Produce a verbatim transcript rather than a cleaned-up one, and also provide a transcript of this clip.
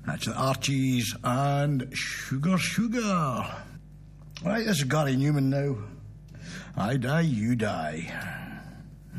That's the Archies and Sugar Sugar. Right, this is Gary Newman now. I die, you die.